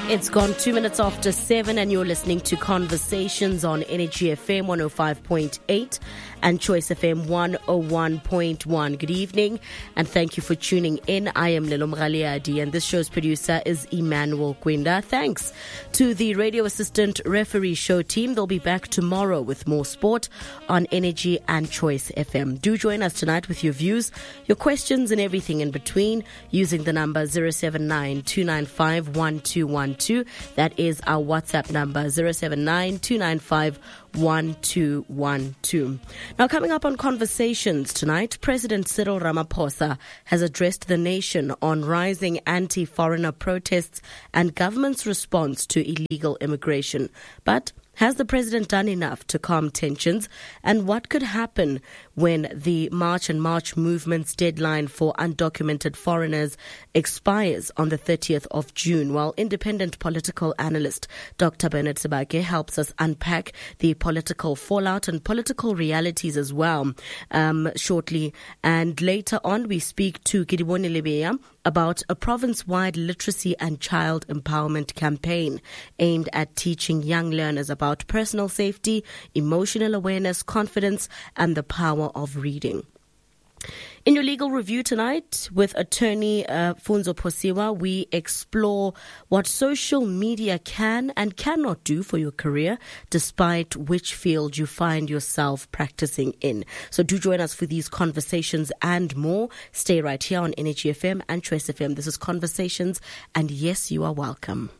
It's gone 2 minutes after 7 and you're listening to Conversations on Energy FM 105.8 and Choice FM 101.1. Good evening and thank you for tuning in. I am Lelo Mraliadi and this show's producer is Emmanuel Gwenda. Thanks to the radio assistant referee show team. They'll be back tomorrow with more sport on Energy and Choice FM. Do join us tonight with your views, your questions and everything in between using the number 079-295-1212. That is our WhatsApp number, 079-295-1212. Now, coming up on Conversations tonight, President Cyril Ramaphosa has addressed the nation on rising anti-foreigner protests and government's response to illegal immigration. But has the president done enough to calm tensions? And what could happen when the March and March movement's deadline for undocumented foreigners expires on the 30th of June? While independent political analyst Dr. Bernard Sebake helps us unpack the political fallout and political realities as well shortly. And later on, we speak to Gidiboni Lebeya about a province-wide literacy and child empowerment campaign aimed at teaching young learners about personal safety, emotional awareness, confidence, and the power of reading. In your legal review tonight with attorney Funzo Posiwa, we explore what social media can and cannot do for your career, despite which field you find yourself practicing in. So do join us for these conversations and more. Stay right here on Energy FM and Choice FM. This is Conversations, and yes, you are welcome.